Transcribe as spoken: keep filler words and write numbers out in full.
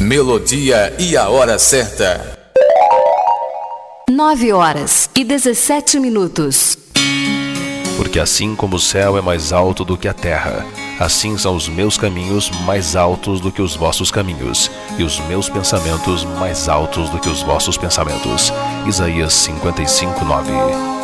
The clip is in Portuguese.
Melodia e a hora certa. Nove horas e dezessete minutos. Porque assim como o céu é mais alto do que a terra, assim são os meus caminhos mais altos do que os vossos caminhos, e os meus pensamentos mais altos do que os vossos pensamentos. Isaías cinquenta e cinco, nove.